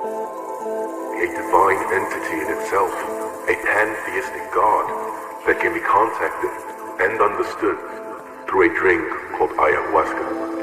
a divine entity in itself, a pantheistic god that can be contacted and understood through a drink called ayahuasca.